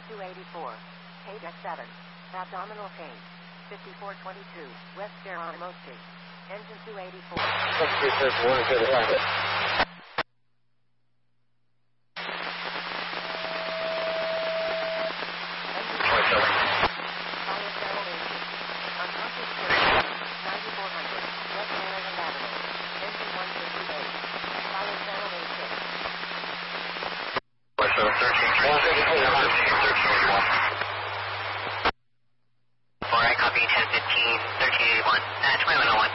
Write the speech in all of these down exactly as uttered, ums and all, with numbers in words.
two eighty-four. K D E C seven. Abdominal pain. fifty-four twenty-two. West Geronimo Street. Engine two eighty-four. one to the left. Alright, copy ten fifteen, thirteen eighty-one, uh, twenty-one oh one.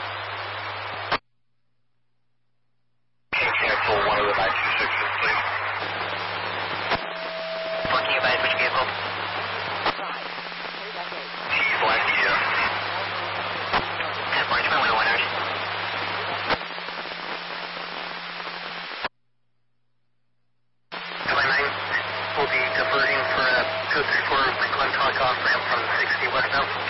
Okay, cancel one of the nine two sixes, please. What can you advise, which vehicle? T Black T F. ten four, twenty-one oh one, Arch. We'll be diverting for a two three four Glen Talk off ramp from sixty westbound.